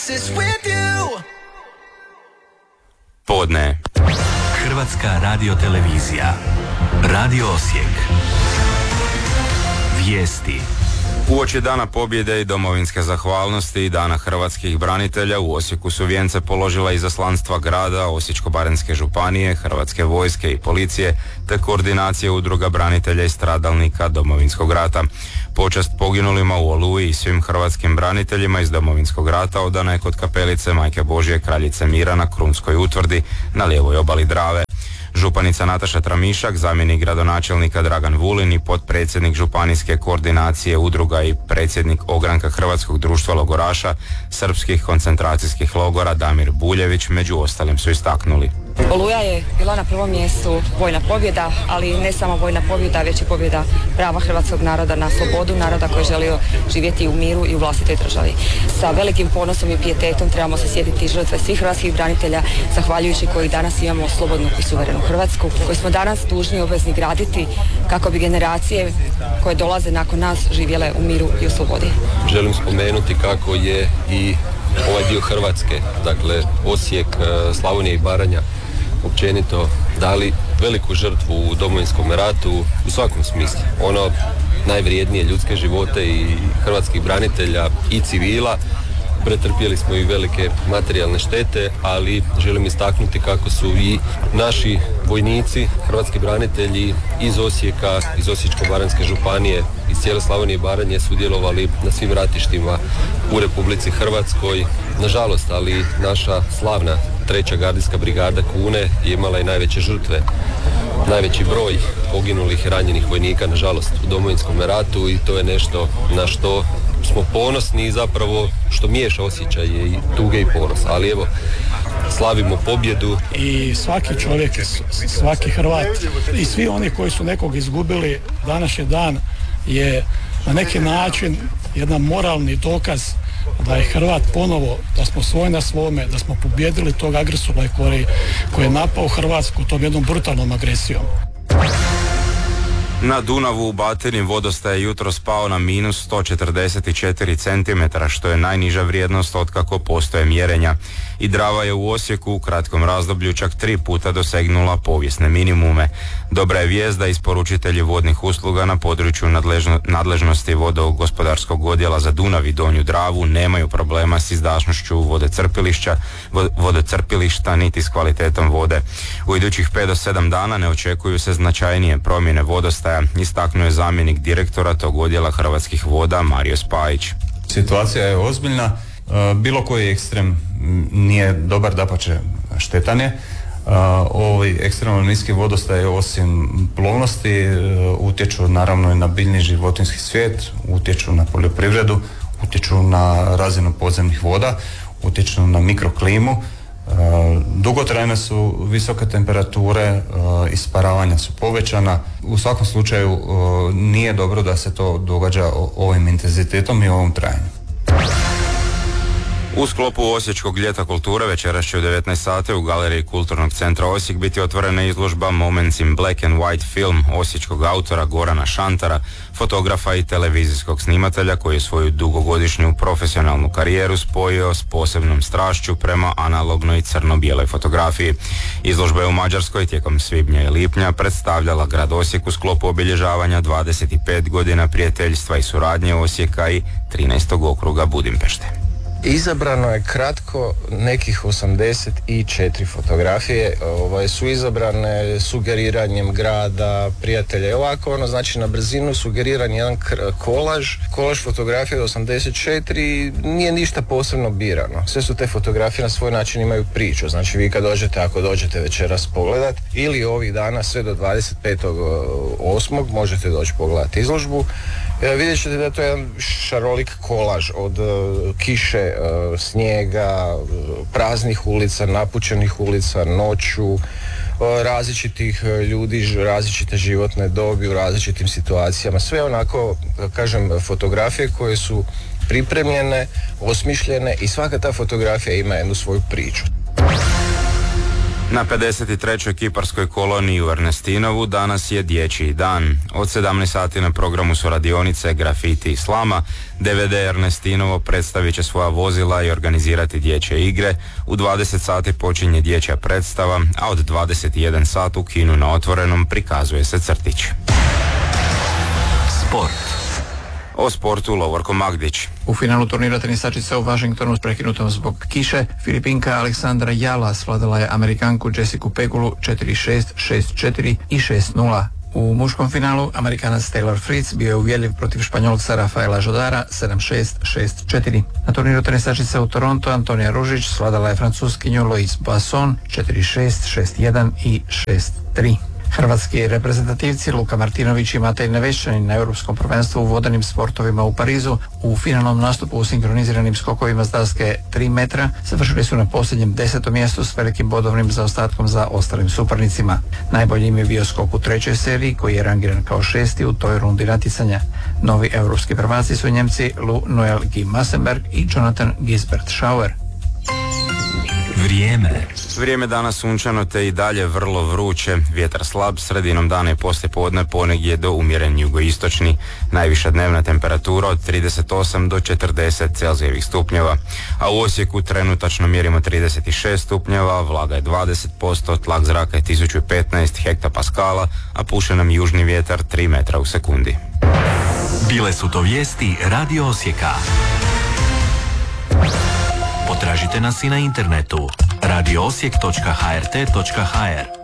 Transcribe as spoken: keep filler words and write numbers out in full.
places with you. Podne. Hrvatska radiotelevizija. Radio Osijek. Vijesti. Uoči Dana pobjede i domovinske zahvalnosti i Dana hrvatskih branitelja u Osijeku su vijence položila izaslanstva grada, Osječko-baranjske županije, Hrvatske vojske i policije, te koordinacije udruga branitelja i stradalnika Domovinskog rata. Počast poginulima u Oluji i svim hrvatskim braniteljima iz Domovinskog rata odana je kod kapelice Majke Božje Kraljice Mira na Krunskoj utvrdi na lijevoj obali Drave. Županica Nataša Tramišak, zamjenik gradonačelnika Dragan Vulin i potpredsjednik županijske koordinacije udruga i predsjednik ogranka Hrvatskog društva logoraša srpskih koncentracijskih logora Damir Buljević među ostalim su istaknuli. Oluja je bila na prvom mjestu vojna pobjeda, ali ne samo vojna pobjeda, već i pobjeda prava hrvatskog naroda na slobodu, naroda koji je želio živjeti u miru i u vlastitoj državi. Sa velikim ponosom i pijetetom trebamo se sjetiti žrtve svih hrvatskih branitelja, zahvaljujući koji danas imamo slobodnu i suverenu Hrvatsku, koju smo danas dužni i obvezni graditi kako bi generacije koje dolaze nakon nas živjele u miru i u slobodi. Želim spomenuti kako je i ovaj dio Hrvatske, dakle Osijek, Slavonija i Baranja, općenito dali veliku žrtvu u Domovinskom ratu u svakom smislu. Ono najvrijednije ljudske živote i hrvatskih branitelja i civila. Pretrpjeli smo i velike materijalne štete, ali želim istaknuti kako su i naši vojnici, hrvatski branitelji iz Osijeka, iz Osječko-baranjske županije, iz cijele Slavonije i Baranje sudjelovali na svim ratištima u Republici Hrvatskoj. Nažalost, ali naša slavna treća gardijska brigada Kune je imala i najveće žrtve, najveći broj poginulih i ranjenih vojnika, nažalost, u Domovinskom ratu i to je nešto na što smo ponosni i zapravo što miješa osjećaje i tuge i ponos. Ali evo, slavimo pobjedu. I svaki čovjek, svaki Hrvat i svi oni koji su nekog izgubili, današnji dan je na neki način jedan moralni dokaz da je Hrvat ponovo, da smo svoj na svome, da smo pobjedili tog agresora koji, koji je napao Hrvatsku tom jednom brutalnom agresijom. Na Dunavu u Batini vodostaj je jutros pao na minus sto četrdeset četiri centimetra, što je najniža vrijednost otkako postoje mjerenja. I Drava je u Osijeku u kratkom razdoblju čak tri puta dosegnula povijesne minimume. Dobra je vijest da isporučitelji vodnih usluga na području nadležno, nadležnosti vodogospodarskog odjela za Dunav i Donju Dravu nemaju problema s izdašnošću vodocrpilišća, vodocrpilišta niti s kvalitetom vode. U idućih pet do sedam dana ne očekuju se značajnije promjene vodostaja, istaknuo je zamjenik direktora tog odjela Hrvatskih voda Mario Spajić. Situacija je ozbiljna, bilo koji ekstrem nije dobar, dapače štetan je. Ovi ekstremno niski vodostaj osim plovnosti utječu naravno i na biljni životinjski svijet, utječu na poljoprivredu, utječu na razinu podzemnih voda, utječu na mikroklimu. Dugotrajne su visoke temperature, isparavanja su povećana. U svakom slučaju nije dobro da se to događa ovim intenzitetom i ovom trajanju. U sklopu Osječkog ljeta kulture večeras će u devetnaest sati u galeriji Kulturnog centra Osijek biti otvorena izložba Moments in Black and White film osječkog autora Gorana Šantara, fotografa i televizijskog snimatelja koji je svoju dugogodišnju profesionalnu karijeru spojio s posebnom strašću prema analognoj crno-bijeloj fotografiji. Izložba je u Mađarskoj tijekom svibnja i lipnja predstavljala grad Osijek u sklopu obilježavanja dvadeset pet godina prijateljstva i suradnje Osijeka i trinaestog okruga Budimpešte. Izabrano je kratko nekih osamdeset četiri fotografije, ovaj, su izabrane sugeriranjem grada, prijatelja, ovako ono, znači na brzinu sugeriran jedan kolaž, kolaž fotografije od osamdeset četiri, nije ništa posebno birano. Sve su te fotografije na svoj način imaju priču, znači vi kad dođete, ako dođete večeras pogledat, ili ovih dana sve do dvadeset petog osmog možete doći pogledati izložbu. E, vidjet ćete da to je jedan šarolik kolaž od uh, kiše, uh, snijega, uh, praznih ulica, napučenih ulica, noću, uh, različitih uh, ljudi, različite životne dobi u različitim situacijama. Sve onako, kažem, fotografije koje su pripremljene, osmišljene i svaka ta fotografija ima jednu svoju priču. Na pedeset trećoj kiparskoj koloniji u Ernestinovu danas je dječji dan. Od sedamnaest sati na programu su radionice Grafiti i slama. D V D Ernestinovo predstavit će svoja vozila i organizirati dječje igre. U dvadeset sati počinje dječja predstava, a od dvadeset jedan sat u kinu na otvorenom prikazuje se crtić. Sport. O sportu Lovorko Magdić. U finalu turnira tenisačica u Washingtonu s prekinutom zbog kiše, Filipinka Aleksandra Jala svladala je Amerikanku Jessiku Pegulu četiri šest, šest četiri i šest nula. U muškom finalu Amerikanac Taylor Fritz bio je uvjerljiv protiv Španjolca Rafaela Žodara sedam šest, šest četiri. Na turniru tenisačica u Toronto Antonija Ružić svladala je Francuskinju Lois Boisson četiri šest, šest jedan i šest tri. Hrvatski reprezentativci Luka Martinović i Matej Nevešćanin na Europskom prvenstvu u vodenim sportovima u Parizu u finalnom nastupu u sinkroniziranim skokovima s daske tri metra završili su na posljednjem desetom mjestu s velikim bodovnim zaostatkom za ostalim suparnicima. Najbolji im je bio skok u trećoj seriji koji je rangiran kao šesti u toj rundi natjecanja. Novi europski prvaci su Njemci Lu Noel G. Massenberg i Jonathan Gisbert Schauer. Vrijeme. Vrijeme danas sunčano te i dalje vrlo vruće, vjetar slab, sredinom dana i poslije podne ponegdje do umjeren jugoistočni, najviša dnevna temperatura od trideset osam do četrdeset Celzijevih stupnjeva, a u Osijeku trenutačno mjerimo trideset šest stupnjeva, vlaga je dvadeset posto, tlak zraka je tisuću petnaest hektopaskala, a puše nam južni vjetar tri metra u sekundi. Bile su to vijesti Radio Osijeka. Potražite nas i na internetu radio osijek točka h r t točka h r.